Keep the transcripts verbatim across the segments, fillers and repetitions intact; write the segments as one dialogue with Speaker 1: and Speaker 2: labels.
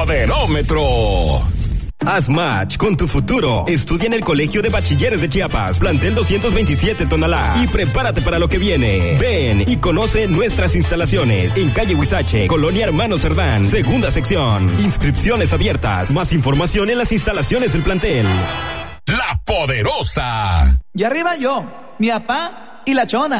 Speaker 1: Poderómetro.
Speaker 2: Haz match con tu futuro. Estudia en el Colegio de Bachilleres de Chiapas, plantel doscientos veintisiete Tonalá, y prepárate para lo que viene. Ven y conoce nuestras instalaciones en calle Huizache, Colonia Hermano Cerdán, segunda sección. Inscripciones abiertas. Más información en las instalaciones del plantel.
Speaker 1: La Poderosa.
Speaker 3: Y arriba yo, mi papá y la chona.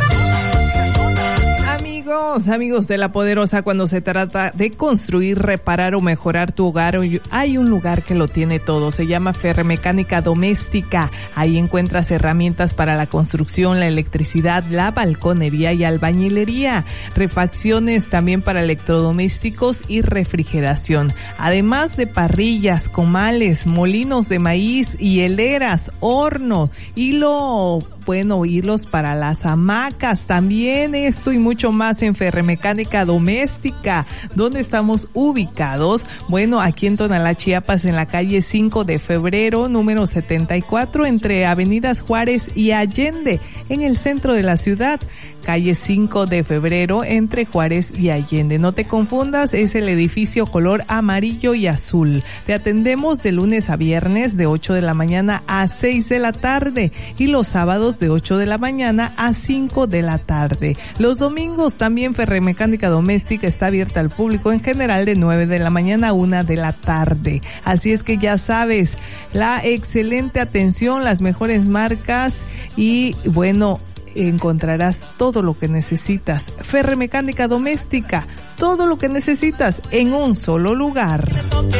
Speaker 4: Amigos, amigos de La Poderosa, cuando se trata de construir, reparar o mejorar tu hogar, hay un lugar que lo tiene todo. Se llama Ferremecánica Doméstica. Ahí encuentras herramientas para la construcción, la electricidad, la balconería y albañilería. Refacciones también para electrodomésticos y refrigeración. Además de parrillas, comales, molinos de maíz, hieleras, horno, hilo, bueno, hilos para las hamacas. También esto y mucho más en Ferremecánica Doméstica. ¿Dónde estamos ubicados? Bueno, aquí en Tonalá, Chiapas, en la calle cinco de febrero, número setenta y cuatro, entre Avenidas Juárez y Allende, en el centro de la ciudad. Calle cinco de febrero, entre Juárez y Allende. No te confundas, es el edificio color amarillo y azul. Te atendemos de lunes a viernes de ocho de la mañana a seis de la tarde y los sábados de ocho de la mañana a cinco de la tarde. Los domingos también Ferremecánica Doméstica está abierta al público en general de nueve de la mañana a una de la tarde. Así es que ya sabes, la excelente atención, las mejores marcas y bueno, encontrarás todo lo que necesitas. Ferremecánica Doméstica, todo lo que necesitas en un solo lugar.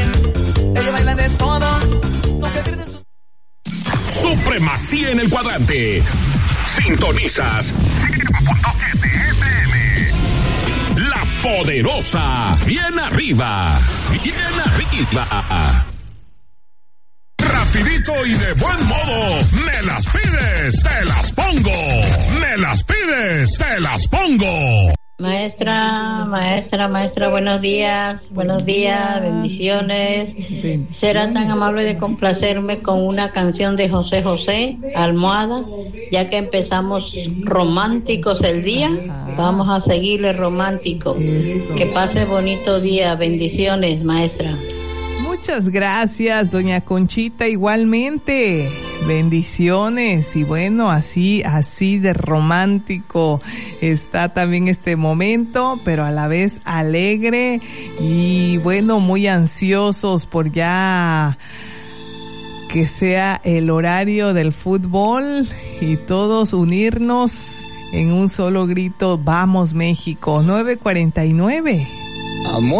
Speaker 1: Supremacía en el cuadrante. Sintonizas La Poderosa. Bien arriba. Bien arriba. Rapidito y de buen modo. Me las pides, te las pongo. Me las pides, te las pongo.
Speaker 5: Maestra, maestra, maestra, buenos días, buenos días, bendiciones. ¿Será tan amable de complacerme con una canción de José José, Almohada? Ya que empezamos románticos el día, vamos a seguirle romántico. Que pase bonito día, bendiciones, maestra.
Speaker 4: Muchas gracias, doña Conchita, igualmente. Bendiciones. Y bueno, así, así de romántico está también este momento, pero a la vez alegre y bueno, muy ansiosos por ya que sea el horario del fútbol y todos unirnos en un solo grito. Vamos México. nueve cuarenta y nueve. Amor.